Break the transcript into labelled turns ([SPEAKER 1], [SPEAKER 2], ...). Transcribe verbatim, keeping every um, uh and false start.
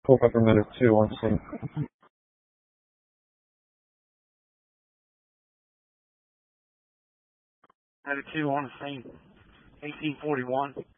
[SPEAKER 1] Culpeper Medic two on scene.
[SPEAKER 2] Medic two on the scene. eighteen forty-one.